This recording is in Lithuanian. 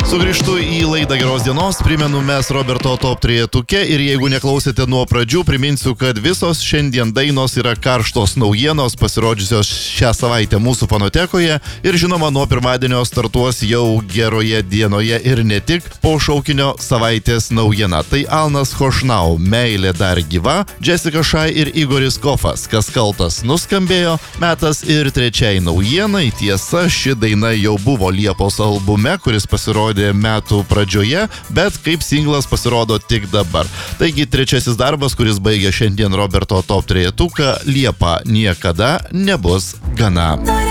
Sugrįžtu į laidą Geros dienos, primenu, mes Roberto top trejetuke ir jeigu neklausėte nuo pradžių, priminsiu, kad visos šiandien dainos yra karštos naujienos, pasirodžiusios šią savaitę mūsų fonotekoje ir žinoma nuo pirmadienio startuos jau Geroje dienoje ir ne tik po šaukinio savaitės naujiena. Tai Alnas Chošnau, Meilė dar gyva, Jessica Shai ir Igoris Kofas, Kas kaltas nuskambėjo, metas ir trečiai naujienai. Tiesa, ši daina jau buvo Liepos albume, kuris pasirodė metų pradžioje, bet kaip singlas pasirodo tik dabar. Taigi trečiasis darbas, kuris baigia šiandien Roberto top trejetuką, Liepa niekada nebus gana.